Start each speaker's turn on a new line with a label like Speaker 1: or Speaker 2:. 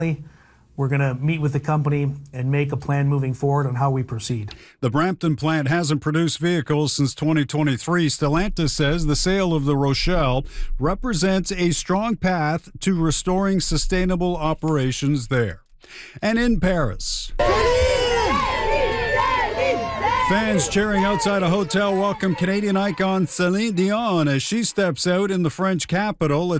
Speaker 1: We're going to meet with the company and make a plan moving forward on how we proceed.
Speaker 2: The Brampton plant hasn't produced vehicles since 2023. Stellantis says the sale of the Rochelle represents a strong path to restoring sustainable operations there. And in Paris, fans cheering outside a hotel welcome Canadian icon Celine Dion as she steps out in the French capital.